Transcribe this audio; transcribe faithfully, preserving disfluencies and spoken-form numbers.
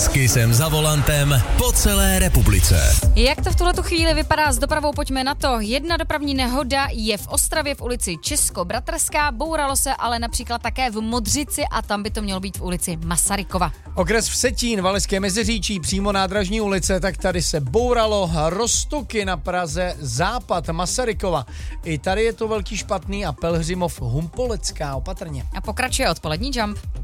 S Kissem za volantem po celé republice. Jak to v tuhletu chvíli vypadá s dopravou, pojďme na to. Jedna dopravní nehoda je v Ostravě v ulici Česko-Bratrská, bouralo se ale například také v Modřici a tam by to mělo být v ulici Masarykova. Okres Vsetín, Valašské Meziříčí, přímo nádražní ulice, tak tady se bouralo. Roztoky na Praze, západ Masarykova. I tady je to velký špatný a Pelhřimov Humpolecká, opatrně. A pokračuje odpolední Jump.